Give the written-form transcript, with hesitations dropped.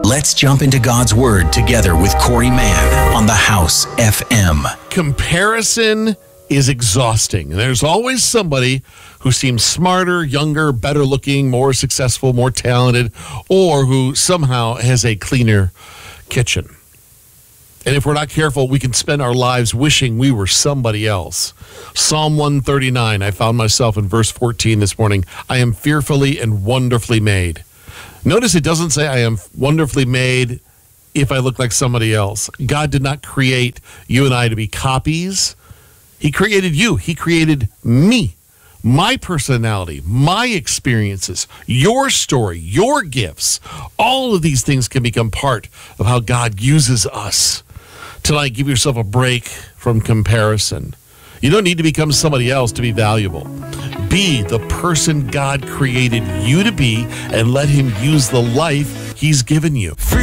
Let's jump into God's Word together with Corey Mann on the House FM. Comparison is exhausting. There's always somebody who seems smarter, younger, better looking, more successful, more talented, or who somehow has a cleaner kitchen. And if we're not careful, we can spend our lives wishing we were somebody else. Psalm 139, I found myself in verse 14 this morning. I am fearfully and wonderfully made. Notice it doesn't say I am wonderfully made if I look like somebody else. God did not create you and I to be copies. He created you. He created me, my personality, my experiences, your story, your gifts. All of these things can become part of how God uses us. Tonight, give yourself a break from comparison. You don't need to become somebody else to be valuable. Be the person God created you to be and let Him use the life He's given you.